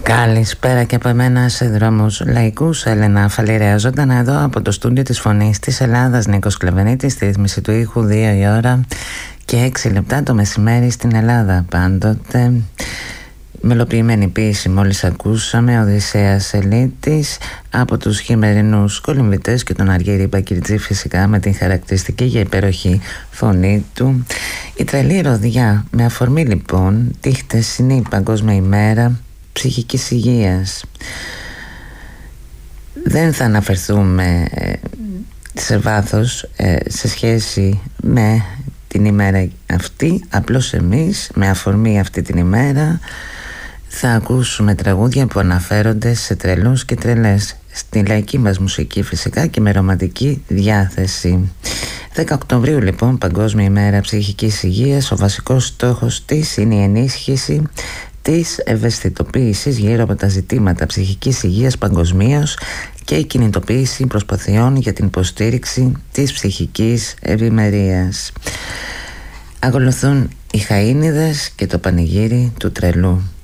Καλησπέρα και από εμένα σε δρόμους λαϊκούς. Έλενα Φαλιρέα, ζωντανά εδώ από το στούντιο της Φωνής της Ελλάδας. Νίκος Κλεβενίτης, στη ρύθμιση του ήχου, 2 η ώρα και 6 λεπτά το μεσημέρι στην Ελλάδα. Πάντοτε μελοποιημένη ποίηση μόλις ακούσαμε, Οδυσσέας Ελίτης, από τους χειμερινούς κολυμβητές και τον Αργύρη Μπακυρτζή, φυσικά με την χαρακτηριστική για υπέροχη φωνή του. Η τρελή ροδιά, με αφορμή λοιπόν τη χτεσινή Παγκόσμια ημέρα ψυχικής υγείας. Δεν θα αναφερθούμε σε βάθος σε σχέση με την ημέρα αυτή, απλώς εμείς με αφορμή αυτή την ημέρα θα ακούσουμε τραγούδια που αναφέρονται σε τρελούς και τρελές, στη λαϊκή μας μουσική φυσικά και με ρομαντική διάθεση. 10 Οκτωβρίου λοιπόν, Παγκόσμια ημέρα ψυχικής υγείας. Ο βασικός στόχος της είναι η ενίσχυση της ευαισθητοποίησης γύρω από τα ζητήματα ψυχικής υγείας παγκοσμίως και η κινητοποίηση προσπαθειών για την υποστήριξη της ψυχικής ευημερίας. Ακολουθούν οι Χαΐνιδες και το πανηγύρι του τρελού.